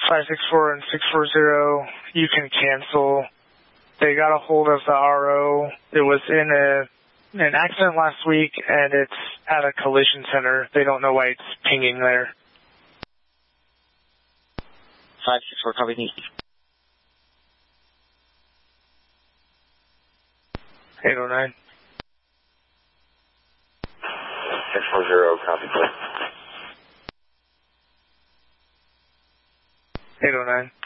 564 and 640, you can cancel. They got a hold of the RO. It was in an accident last week, and it's at a collision center. They don't know why it's pinging there. 564, copy me. 809. 640, copy, please. 809.